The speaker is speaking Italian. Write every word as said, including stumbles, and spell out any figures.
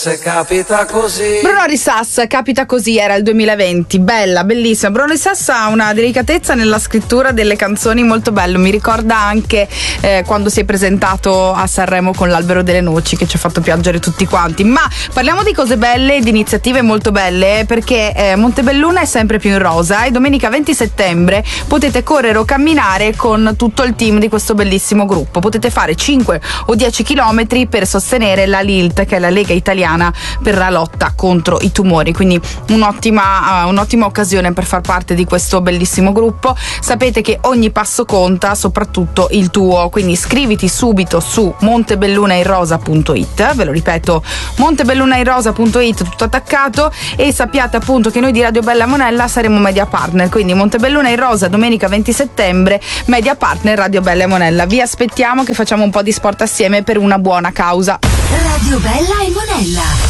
Se capita così. Bruno Risas, capita così, era il duemilaventi, bella, bellissima. Bruno Risas ha una delicatezza nella scrittura delle canzoni molto bello, mi ricorda anche eh, quando si è presentato a Sanremo con l'Albero delle Noci, che ci ha fatto piangere tutti quanti. Ma parliamo di cose belle e di iniziative molto belle, perché eh, Montebelluna è sempre più in rosa e domenica venti settembre potete correre o camminare con tutto il team di questo bellissimo gruppo. Potete fare cinque o dieci chilometri per sostenere la L I L T, che è la Lega Italiana per la lotta contro i tumori, quindi un'ottima, uh, un'ottima occasione per far parte di questo bellissimo gruppo. Sapete che ogni passo conta, soprattutto il tuo, quindi iscriviti subito su montebellunainrosa punto it, ve lo ripeto, montebellunainrosa punto it tutto attaccato, e sappiate appunto che noi di Radio Bella Monella saremo media partner, quindi Montebelluna in Rosa domenica venti settembre, media partner Radio Bella Monella. Vi aspettiamo, che facciamo un po' di sport assieme per una buona causa. Radio Bella e Monella.